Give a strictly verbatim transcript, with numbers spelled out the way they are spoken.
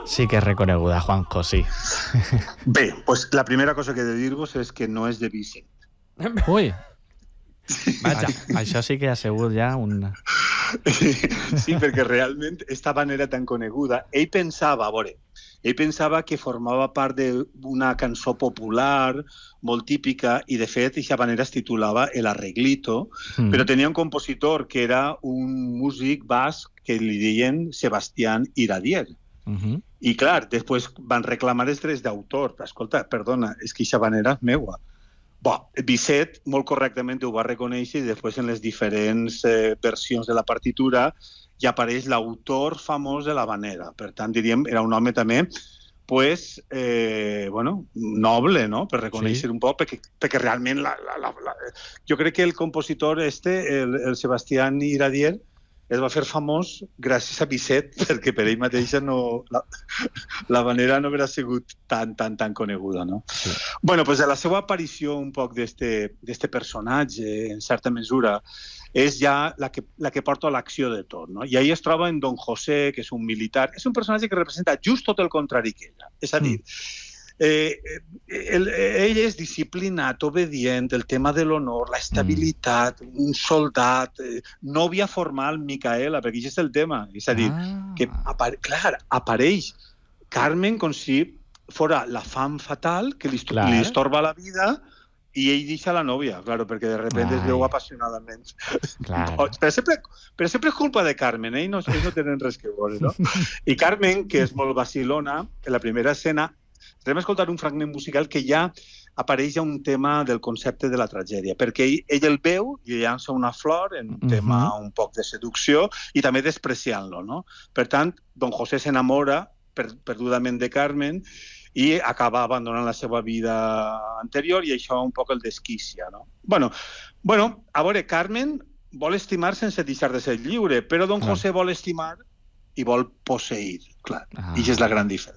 Sí que és reconeguda, Juanjo, sí. Bé, pues la primera cosa que he de dir-vos és que no és de Vicent. Ui! Vaja, això sí que ha sigut ja un... Sí, perquè realment esta banda era tan coneguda. Ell pensava, a veure, ell pensava que formava part d'una cançó popular molt típica i, de fet, aquesta manera es titulava El Arreglito, mm. però tenia un compositor que era un músic basc que li deien Sebastián Iradier. Uh-huh. I, clar, després van reclamar els drets d'autor. Escolta, perdona, és que aquesta manera és meua. Bo, Bizet molt correctament ho va reconèixer i després en les diferents eh, versions de la partitura ja apareix l'autor famós de la vanera. Per tant, diríem, era un home també pues, eh, bueno, noble, no?, per reconèixer sí. un poc, perquè, perquè realment la, la, la, la... jo crec que el compositor este, el, el Sebastián Iradier, es va fer famós gràcies a Bizet, perquè per ell mateixa no, la, la vanera no haurà sigut tan, tan, tan coneguda, no? Sí. Bueno, pues de la seva aparició un poc d'este personatge, en certa mesura, és ja la que, la que porta a l'acció de tot, no? I ahí es troba en Don José, que és un militar, és un personatge que representa just tot el contrari que ella. És a dir, mm. Eh, el, ell és disciplinat, obedient, el tema de l'honor, la estabilitat, mm. un soldat, eh, nòvia formal, Micaela, perquè això és el tema. És a dir, ah. que apare clar, apareix Carmen com si fora la fam fatal que li, li estorba la vida i ell deixa la nòvia, claro, perquè de repente Ai. es veu apassionadament. Claro. Però, sempre, però sempre és culpa de Carmen, eh? no, ells no tenen res que veure, no? I Carmen, que és molt vacilona, en la primera escena hem escoltat un fragment musical que ja apareix a un tema del concepte de la tragèdia, perquè ell, ell el veu i llança una flor en un uh-huh. tema un poc de seducció i també despreciant-lo, no? Per tant, Don José s'enamora per, perdudament de Carmen i acaba abandonant la seva vida anterior i això un poc el desquicia, no? Bueno, bueno, a veure, Carmen vol estimar sense deixar de ser lliure, però Don José vol estimar i vol posseir, clar. Ah. I això és la gran diferència.